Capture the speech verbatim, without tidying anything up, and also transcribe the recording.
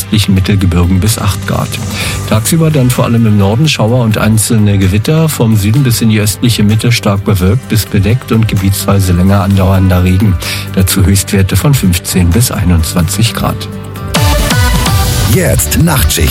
südwestlichen Mittelgebirgen bis acht Grad. Tagsüber dann vor allem im Norden Schauer und einzelne Gewitter, vom Süden bis in die östliche Mitte stark bewölkt bis bedeckt und gebietsweise länger andauernder Regen. Dazu Höchstwerte von fünfzehn bis einundzwanzig Grad. Jetzt Nachtschicht.